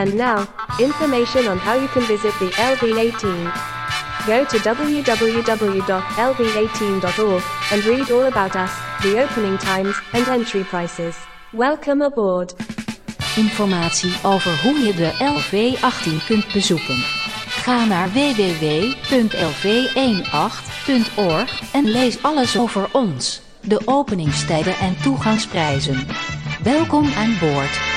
And now, information on how you can visit the LV18. Go to www.lv18.org and read all about us, the opening times and entry prices. Welcome aboard. Informatie over hoe je de LV18 kunt bezoeken. Ga naar www.lv18.org en lees alles over ons, de openingstijden en toegangsprijzen. Welkom aan boord.